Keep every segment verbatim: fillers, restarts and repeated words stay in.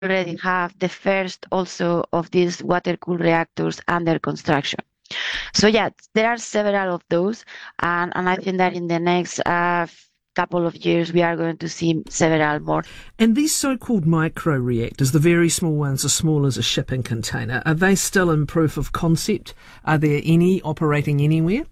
already have the first also of these water-cooled reactors under construction. So yeah, there are several of those, and, and I think that in the next uh, couple of years we are going to see several more. And these so-called micro-reactors, the very small ones as small as a shipping container, are they still in proof of concept? Are there any operating anywhere?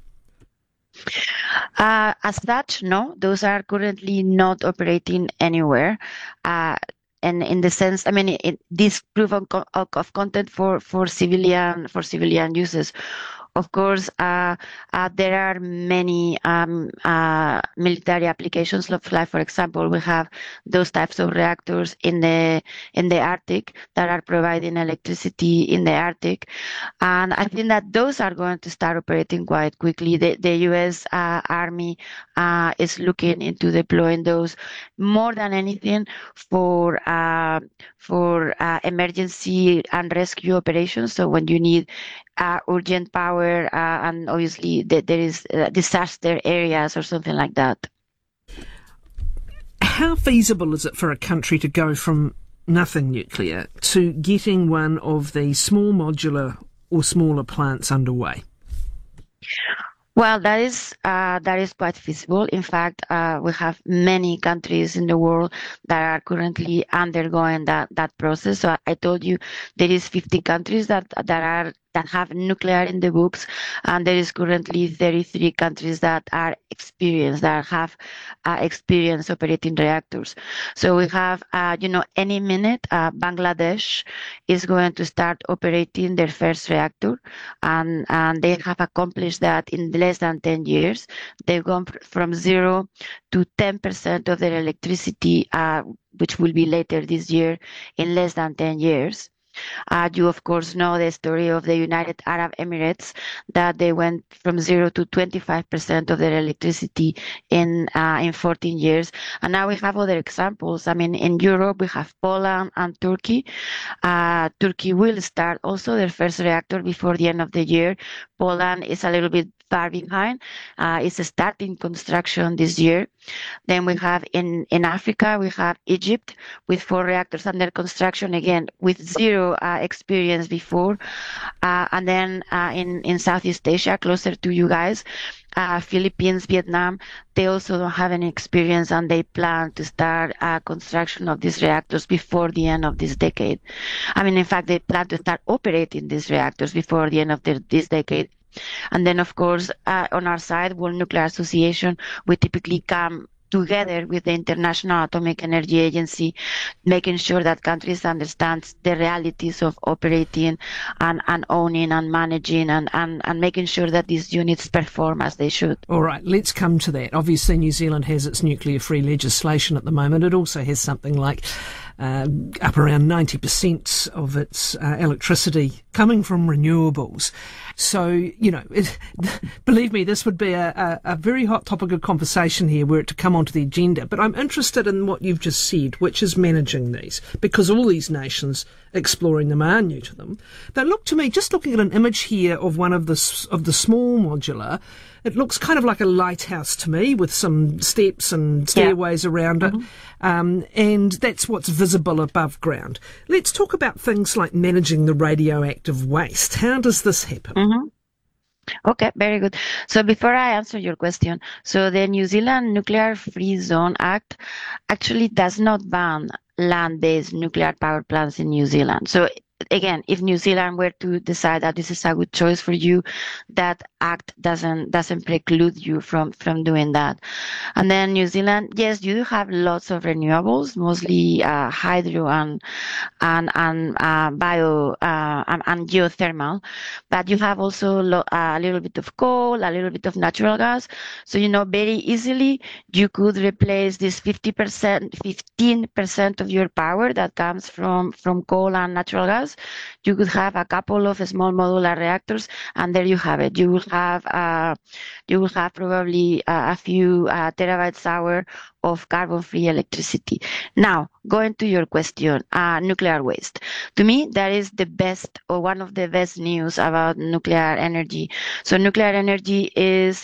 Uh, as such, no, those are currently not operating anywhere. Uh, and in the sense, I mean, it, this proof of, of content for, for civilian for civilian uses. Of course, uh, uh, there are many um, uh, military applications. Like, for example, we have those types of reactors in the in the Arctic that are providing electricity in the Arctic, and I think that those are going to start operating quite quickly. The, the U S uh, Army uh, is looking into deploying those more than anything for uh, for uh, emergency and rescue operations. So when you need Uh, urgent power, uh, and obviously th- there is uh, disaster areas or something like that. How feasible is it for a country to go from nothing nuclear to getting one of the small modular or smaller plants underway? Well, that is uh, that is quite feasible. In fact, uh, we have many countries in the world that are currently undergoing that, that process. So I, I told you there is fifty countries that that are that have nuclear in the books, and there is currently thirty-three countries that are experienced, that have uh, experience operating reactors. So we have, uh, you know, any minute, uh, Bangladesh is going to start operating their first reactor, and, and they have accomplished that in less than ten years. They've gone from zero to ten percent of their electricity, uh, which will be later this year, in less than ten years. Uh, you, of course, know the story of the United Arab Emirates, that they went from zero to twenty-five percent of their electricity in uh, in fourteen years. And now we have other examples. I mean, in Europe, we have Poland and Turkey. Uh, Turkey will start also their first reactor before the end of the year. Poland is a little bit far behind. Uh, it's starting construction this year. Then we have in, in Africa, we have Egypt with four reactors under construction, again, with zero uh, experience before. Uh, and then uh, in, in Southeast Asia, closer to you guys, uh, Philippines, Vietnam, they also don't have any experience, and they plan to start uh, construction of these reactors before the end of this decade. I mean, in fact, they plan to start operating these reactors before the end of the, this decade. And then, of course, uh, on our side, World Nuclear Association, we typically come together with the International Atomic Energy Agency, making sure that countries understand the realities of operating and, and owning and managing and, and, and making sure that these units perform as they should. All right, let's come to that. Obviously, New Zealand has its nuclear-free legislation at the moment. It also has something like uh, up around ninety percent of its uh, electricity coming from renewables. So, you know, it, believe me, this would be a, a, a very hot topic of conversation here were it to come onto the agenda. But I'm interested in what you've just said, which is managing these, because all these nations exploring them are new to them. They look to me, just looking at an image here of one of the, of the small modular, it looks kind of like a lighthouse to me with some steps and stairways yeah. around it. Mm-hmm. Um, and that's what's visible above ground. Let's talk about things like managing the radioactive waste. How does this happen? Mm-hmm. Okay, very good. So before I answer your question, so the New Zealand Nuclear Free Zone Act actually does not ban land-based nuclear power plants in New Zealand. So again, if New Zealand were to decide that this is a good choice for you, that act doesn't doesn't preclude you from from doing that. And then New Zealand, yes, you do have lots of renewables, mostly uh, hydro and and and uh, bio uh, and, and geothermal, but you have also lo- uh, a little bit of coal, a little bit of natural gas. So you know very easily you could replace this fifty percent, fifteen percent of your power that comes from from coal and natural gas. You could have a couple of small modular reactors, and there you have it. You will have uh, you will have probably uh, a few uh, terabytes hour of carbon-free electricity. Now, going to your question, uh, nuclear waste. To me, that is the best or one of the best news about nuclear energy. So nuclear energy is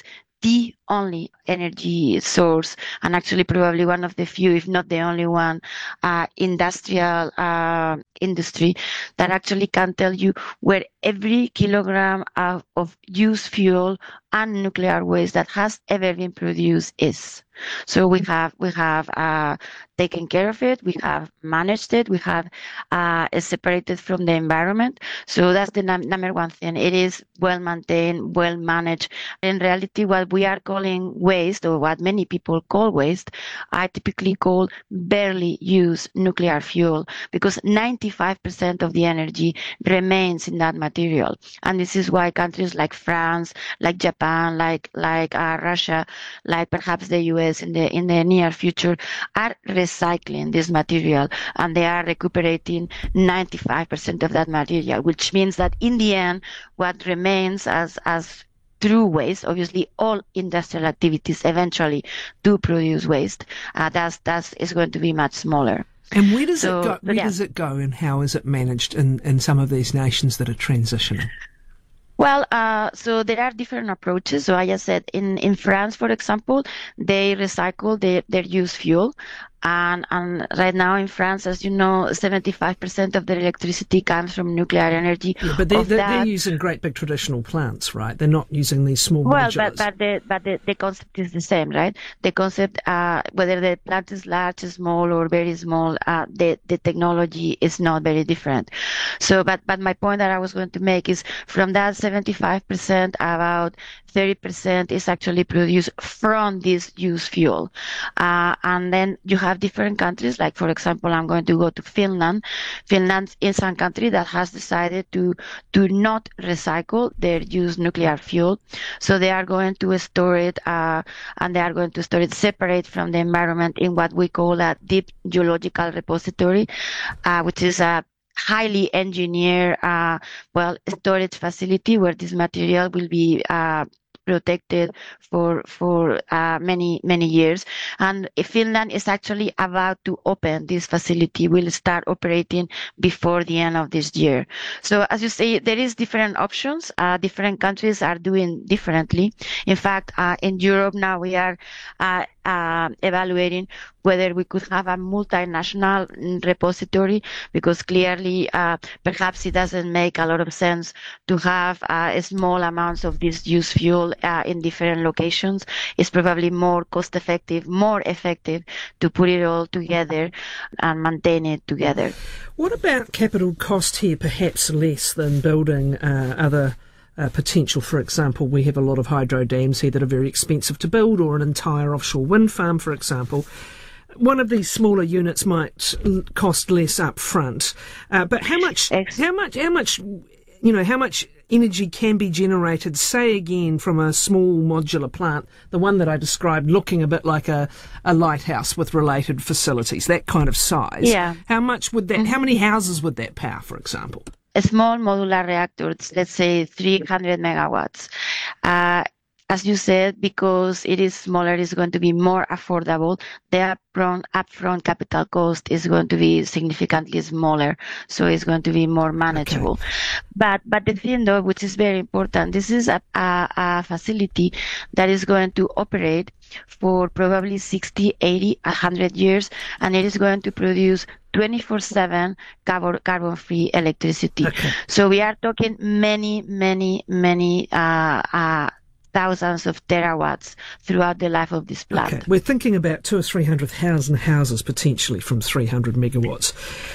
the only energy source, and actually probably one of the few, if not the only one, uh, industrial uh, industry that actually can tell you where every kilogram of, of used fuel and nuclear waste that has ever been produced is. So we have we have uh, taken care of it, we have managed it, we have uh, separated from the environment. So that's the num- number one thing. It is well maintained, well managed. In reality, what we are calling waste, or what many people call waste, I typically call barely used nuclear fuel, because ninety-five percent of the energy remains in that material. And this is why countries like France, like Japan, like like uh, Russia, like perhaps the U S in the in the near future are recycling this material, and they are recuperating ninety-five percent of that material, which means that in the end, what remains as as true waste, obviously all industrial activities eventually do produce waste, uh, that's that's is going to be much smaller. And where does So, it go? Where yeah. does it go, and how is it managed in, in some of these nations that are transitioning? Well, uh, so there are different approaches. So I just said in, in France, for example, they recycle their, their used fuel. And, and right now in France, as you know, seventy-five percent of their electricity comes from nuclear energy. Yeah, but they, Of they, that, they're using great big traditional plants, right? They're not using these small well, modulars. but but the but the, the concept is the same, right? The concept, uh, whether the plant is large, small, or very small, uh, the the technology is not very different. So, but but my point that I was going to make is from that seventy-five percent, about thirty percent is actually produced from this used fuel, uh, and then you have different countries. Like for example, I'm going to go to Finland. Finland is a country that has decided to to not recycle their used nuclear fuel. So they are going to store it, uh, and they are going to store it separate from the environment in what we call a deep geological repository, uh, which is a highly engineered, uh, well, storage facility where this material will be uh, protected for for uh, many many years. And Finland is actually about to open this facility. Will start operating before the end of this year. So as you say, there is different options. Uh, different countries are doing differently. In fact, uh, in Europe now we are uh, uh, evaluating whether we could have a multinational repository, because clearly uh, perhaps it doesn't make a lot of sense to have uh, small amounts of this used fuel uh, in different locations. It's probably more cost effective, more effective to put it all together and maintain it together. What about capital cost here, perhaps less than building uh, other Uh, potential? For example, we have a lot of hydro dams here that are very expensive to build, or an entire offshore wind farm, for example. One of these smaller units might l- cost less up front, uh, but how much, Ex- how much, how much, you know, how much energy can be generated, say again, from a small modular plant, the one that I described, looking a bit like a, a lighthouse with related facilities, that kind of size. Yeah. How much would that, Mm-hmm. how many houses would that power, for example? A small modular reactors, let's say three hundred megawatts. Uh, as you said, because it is smaller, it's going to be more affordable. The upfront, upfront capital cost is going to be significantly smaller, so it's going to be more manageable. Okay. But but the thing, though, which is very important, this is a, a, a facility that is going to operate for probably sixty, eighty, one hundred years, and it is going to produce twenty-four seven carbon, carbon-free electricity. Okay. So we are talking many, many, many uh, uh, thousands of terawatts throughout the life of this plant. Okay. We're thinking about two or three hundred thousand houses potentially from three hundred megawatts.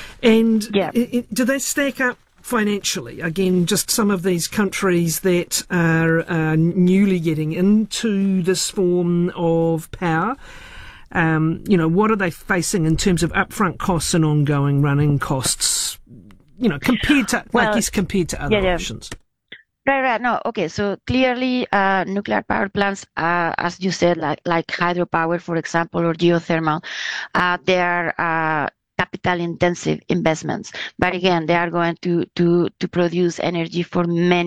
And Yeah. i- i- do they stack up financially? Again, just some of these countries that are uh, newly getting into this form of power. Um, you know, what are they facing in terms of upfront costs and ongoing running costs? You know, compared to, I Well, guess, compared to other yeah, yeah. options. Right, right. No, okay. So clearly, uh, nuclear power plants, uh, as you said, like like hydropower, for example, or geothermal, uh, they are uh, capital-intensive investments. But again, they are going to to to produce energy for many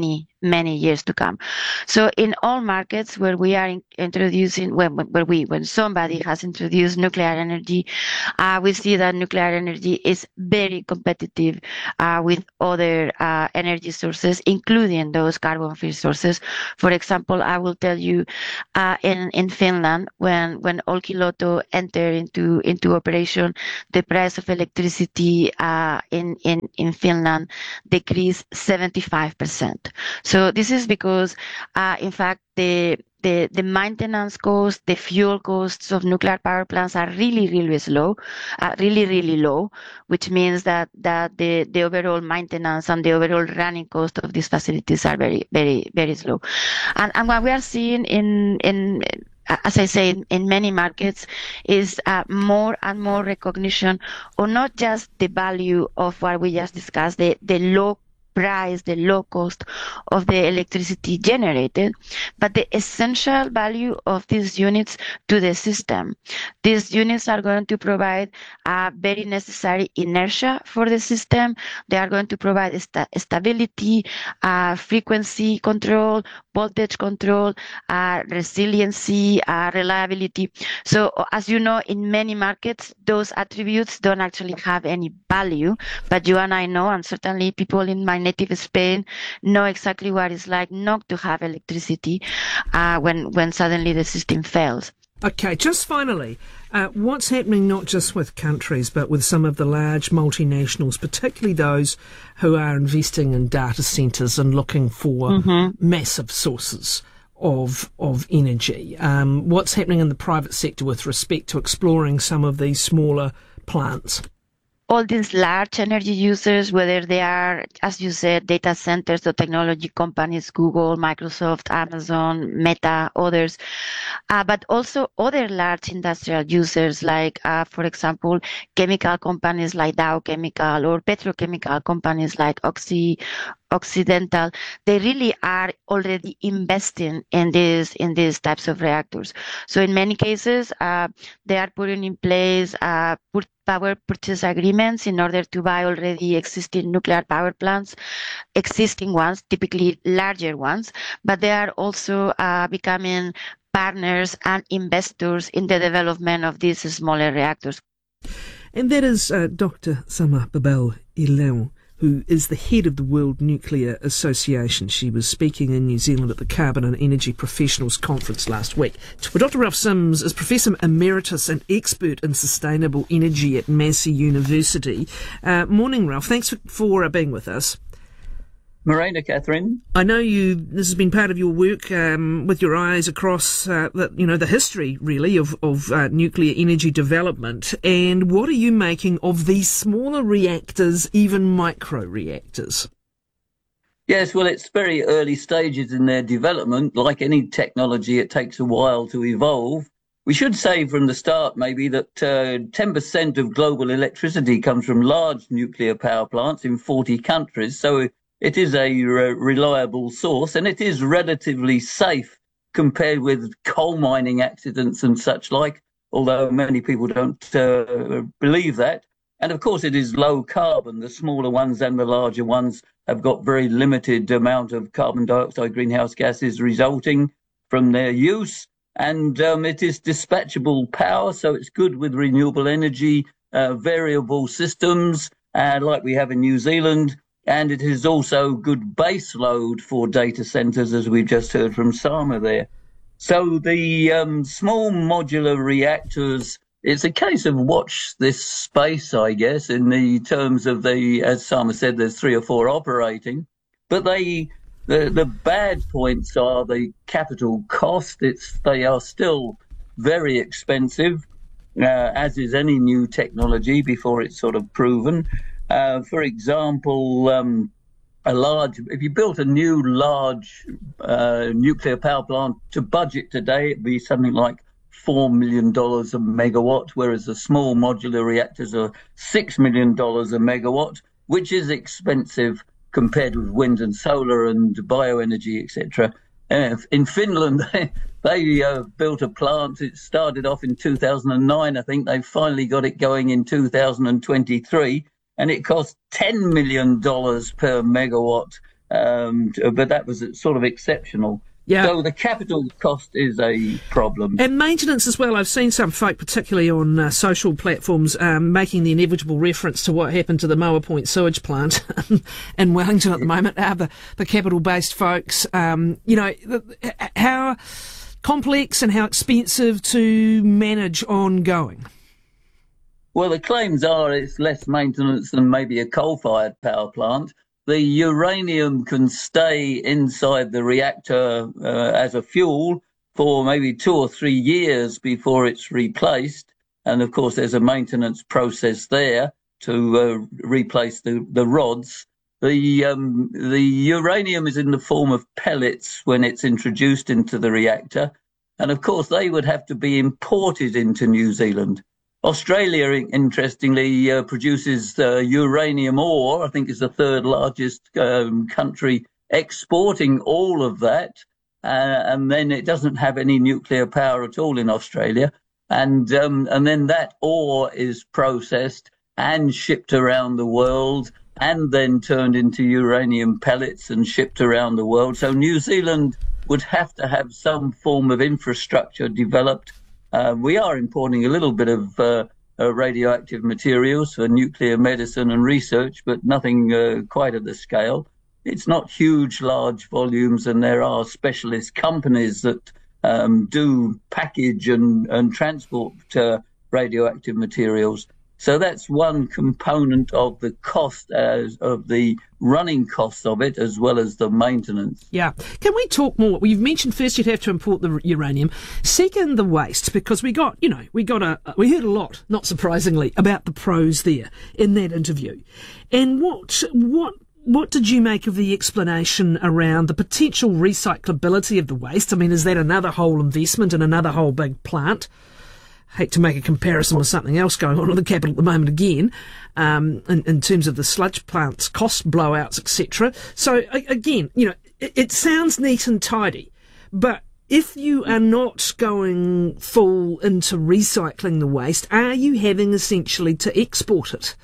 many years to come. So in all markets where we are in, introducing, when, where we, when somebody has introduced nuclear energy, uh, we see that nuclear energy is very competitive uh, with other uh, energy sources, including those carbon-free sources. For example, I will tell you, uh, in in Finland, when when Olkiluoto entered into into operation, the price of electricity uh, in in in Finland decreased seventy-five percent. So this is because, uh, in fact, the the the maintenance costs, the fuel costs of nuclear power plants are really really slow, uh, really really low, which means that that the the overall maintenance and the overall running cost of these facilities are very very very slow. And and what we are seeing in in as I say, in, in many markets, is uh, more and more recognition of not just the value of what we just discussed, the, the low price, the low cost of the electricity generated, but the essential value of these units to the system. These units are going to provide a very necessary inertia for the system. They are going to provide sta- stability, uh, frequency control, voltage control, uh, resiliency, uh, reliability. So as you know, in many markets, those attributes don't actually have any value, but you and I know, and certainly people in my native Spain know exactly what it's like not to have electricity uh, when, when suddenly the system fails. Okay, just finally, uh, what's happening not just with countries but with some of the large multinationals, particularly those who are investing in data centres and looking for mm-hmm. massive sources of of energy? Um, what's happening in the private sector with respect to exploring some of these smaller plants? All these large energy users, whether they are, as you said, data centers or technology companies, Google, Microsoft, Amazon, Meta, others, uh, but also other large industrial users like, uh, for example, chemical companies like Dow Chemical or petrochemical companies like Oxy, Occidental, they really are already investing in these in these types of reactors. So in many cases, uh, they are putting in place uh, put power purchase agreements in order to buy already existing nuclear power plants, existing ones, typically larger ones, but they are also uh, becoming partners and investors in the development of these smaller reactors. And that is uh, Doctor Sama Babel-Ileu, who is the head of the World Nuclear Association. She was speaking in New Zealand at the Carbon and Energy Professionals Conference last week. Well, Doctor Ralph Sims is Professor Emeritus and expert in sustainable energy at Massey University. Uh, morning, Ralph. Thanks for, for uh, being with us. Morena, Catherine. I know you. This has been part of your work um, with your eyes across, uh, the, you know, the history really of of uh, nuclear energy development. And what are you making of these smaller reactors, even micro reactors? Yes, well, it's very early stages in their development. Like any technology, it takes a while to evolve. We should say from the start, maybe, that uh, ten percent of global electricity comes from large nuclear power plants in forty countries. So it is a re- reliable source, and it is relatively safe compared with coal mining accidents and such like, although many people don't uh, believe that. And of course, it is low carbon. The smaller ones and the larger ones have got very limited amount of carbon dioxide greenhouse gases resulting from their use. And um, it is dispatchable power, so it's good with renewable energy, uh, variable systems, uh, like we have in New Zealand. And it is also good base load for data centers, as we've just heard from Sama there. So the um, small modular reactors, it's a case of watch this space, I guess, in the terms of the, as Sama said, there's three or four operating. But they, the, the bad points are the capital cost. It's, they are still very expensive, uh, as is any new technology before it's sort of proven. Uh, for example, um, a large, if you built a new large uh, nuclear power plant to budget today, it'd be something like four million dollars a megawatt, whereas the small modular reactors are six million dollars a megawatt, which is expensive compared with wind and solar and bioenergy, et cetera. Uh, in Finland, they, they uh, built a plant. It started off in two thousand nine, I think. They finally got it going in two thousand twenty-three. And it cost ten million dollars per megawatt um, but that was sort of exceptional. Yeah. So the capital cost is a problem. And maintenance as well. I've seen some folk, particularly on uh, social platforms, um, making the inevitable reference to what happened to the Moa Point sewage plant in Wellington at the moment. Uh, the, the capital-based folks, um, you know, how complex and how expensive to manage ongoing. Well, the claims are it's less maintenance than maybe a coal-fired power plant. The uranium can stay inside the reactor uh, as a fuel for maybe two or three years before it's replaced. And of course, there's a maintenance process there to uh, replace the, the rods. The, um, the uranium is in the form of pellets when it's introduced into the reactor. And of course, they would have to be imported into New Zealand. Australia, interestingly, uh, produces uh, uranium ore. I think it's the third largest um, country exporting all of that. Uh, and then it doesn't have any nuclear power at all in Australia. And, um, and then that ore is processed and shipped around the world and then turned into uranium pellets and shipped around the world. So New Zealand would have to have some form of infrastructure developed. Uh, we are importing a little bit of uh, uh, radioactive materials for nuclear medicine and research, but nothing uh, quite at the scale. It's not huge, large volumes, and there are specialist companies that um, do package and, and transport uh, radioactive materials. So that's one component of the cost, as of the running costs of it, as well as the maintenance. Yeah. Can we talk more? Well, you've mentioned first you'd have to import the uranium. Second, the waste, because we got, you know, we got a, we heard a lot, not surprisingly, about the pros there in that interview. And what, what, what did you make of the explanation around the potential recyclability of the waste? I mean, is that another whole investment and another whole big plant? Hate to make a comparison with something else going on in the capital at the moment again, um, in, in terms of the sludge plants, cost blowouts, et cetera. So again, you know, it, it sounds neat and tidy, but if you are not going full into recycling the waste, are you having essentially to export it?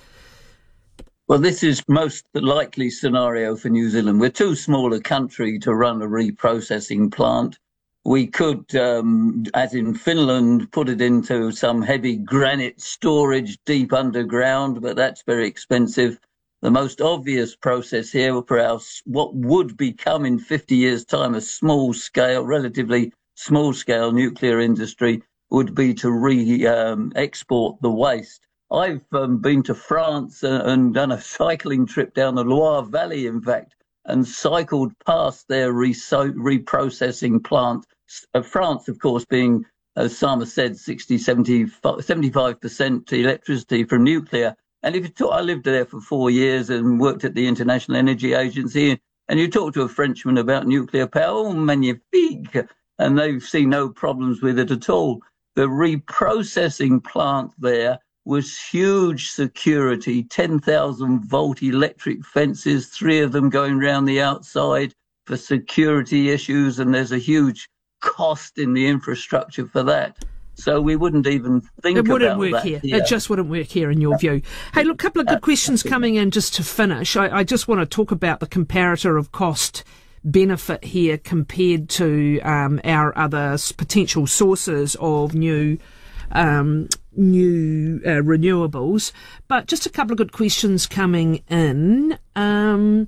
Well, this is most likely scenario for New Zealand. We're too small a country to run a reprocessing plant. We could, um, as in Finland, put it into some heavy granite storage deep underground, but that's very expensive. The most obvious process here for our, what would become in fifty years' time a small scale, relatively small scale nuclear industry would be to re um, export the waste. I've um, been to France uh, and done a cycling trip down the Loire Valley, in fact, and cycled past their re- reprocessing plant. Uh, France, of course, being, as Sama said, sixty, seventy, seventy-five percent electricity from nuclear. And if you talk, I lived there for four years and worked at the International Energy Agency, and you talk to a Frenchman about nuclear power, oh, magnifique, and they've seen no problems with it at all. The reprocessing plant there was huge security, ten thousand volt electric fences, three of them going round the outside for security issues, and there's a huge cost in the infrastructure for that. So we wouldn't even think about that. It wouldn't work here. here. It just wouldn't work here in your view. Hey, look, a couple of good questions coming in just to finish. I, I just want to talk about the comparator of cost benefit here compared to um, our other potential sources of new um, new uh, renewables. But just a couple of good questions coming in. Um,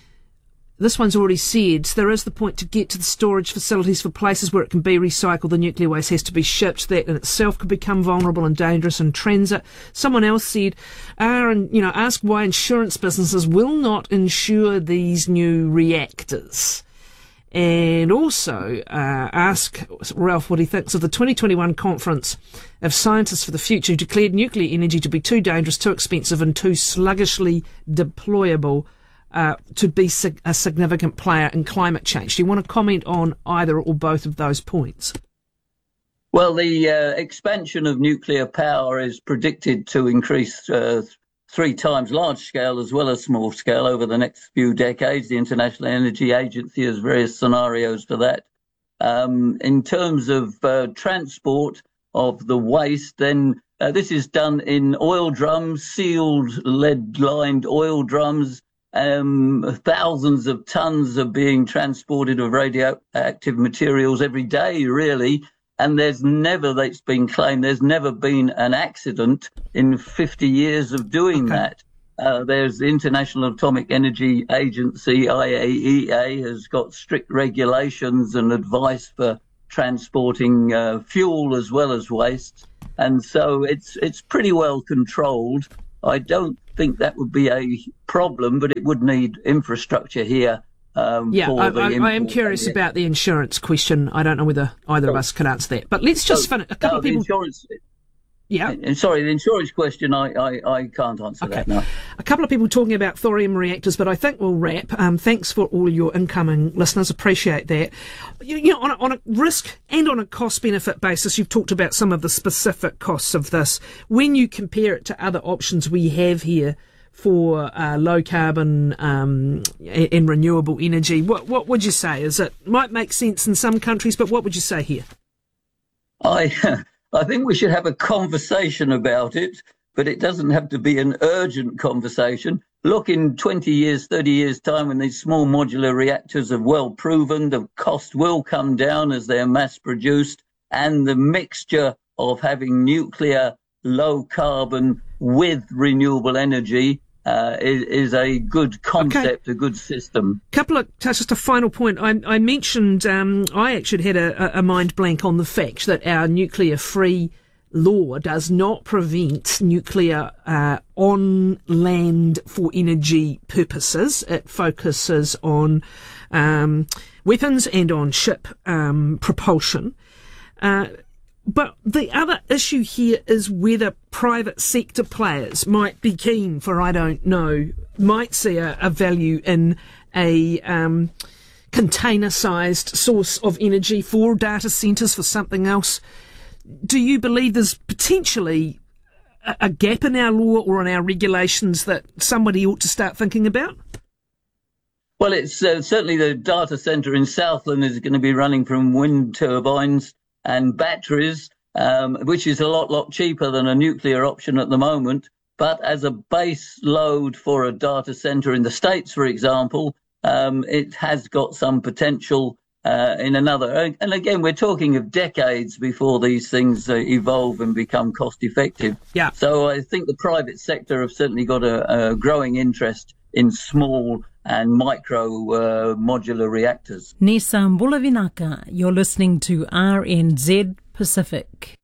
This one's already said, there is the point to get to the storage facilities for places where it can be recycled. The nuclear waste has to be shipped. That in itself could become vulnerable and dangerous in transit. Someone else said, uh, and, you know, ask why insurance businesses will not insure these new reactors. And also uh, ask Ralph what he thinks of the twenty twenty-one conference of Scientists for the Future, who declared nuclear energy to be too dangerous, too expensive and too sluggishly deployable Uh, to be sig- a significant player in climate change. Do you want to comment on either or both of those points? Well, the uh, expansion of nuclear power is predicted to increase uh, three times large scale as well as small scale over the next few decades. The International Energy Agency has various scenarios for that. Um, in terms of uh, transport of the waste, then uh, this is done in oil drums, sealed lead-lined oil drums. Um, thousands of tons are being transported of radioactive materials every day, really. And there's never, it's been claimed, there's never been an accident in fifty years of doing Okay. that. Uh, there's the International Atomic Energy Agency, I A E A, has got strict regulations and advice for transporting uh, fuel as well as waste. And so it's it's pretty well controlled. I don't think that would be a problem, but it would need infrastructure here. Um, Yeah, for I, the I, I am import. curious Yeah. about the insurance question. I don't know whether either of Oh. us can answer that. But let's just So, finish. A couple no, of the people. insurance, Yeah. and sorry, the insurance question, I, I, I can't answer Okay. that now. A couple of people talking about thorium reactors, but I think we'll wrap. Um, thanks for all your incoming listeners. Appreciate that. You, you know, on a, on a risk and on a cost-benefit basis, you've talked about some of the specific costs of this. When you compare it to other options we have here for uh, low carbon um, and, and renewable energy, what what would you say? Is it might make sense in some countries, but what would you say here? I, I think we should have a conversation about it, but it doesn't have to be an urgent conversation. Look, in twenty years, thirty years' time, when these small modular reactors are well proven, the cost will come down as they're mass produced, and the mixture of having nuclear, low carbon with renewable energy uh, is, is a good concept, okay. a good system. Couple of just a final point. I, I mentioned um, I actually had a, a mind blank on the fact that our nuclear-free law does not prevent nuclear uh, on land for energy purposes. It focuses on um, weapons and on ship um, propulsion. Uh, but the other issue here is whether private sector players might be keen for, I don't know, might see a, a value in a um, container-sized source of energy for data centres, for something else. Do you believe there's potentially a, a gap in our law or in our regulations that somebody ought to start thinking about? Well, it's uh, certainly the data centre in Southland is going to be running from wind turbines and batteries, um, which is a lot, lot cheaper than a nuclear option at the moment. But as a base load for a data centre in the States, for example, um, it has got some potential uh, in another. And again, we're talking of decades before these things uh, evolve and become cost effective. Yeah. So I think the private sector have certainly got a, a growing interest in small and micro uh, modular reactors. Nisa Mbulavinaka, you're listening to R N Z Pacific.